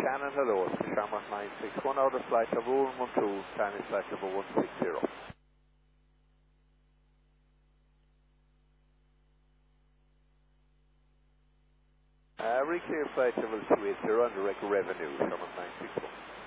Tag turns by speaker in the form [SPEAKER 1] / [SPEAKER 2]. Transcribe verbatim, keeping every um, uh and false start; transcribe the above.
[SPEAKER 1] Shannon, hello, Shamrock nine six one, order flight number one one two, planning flight number one six zero. Uh, reclear flight level two eight zero and direct revenue, Shamrock nine six one.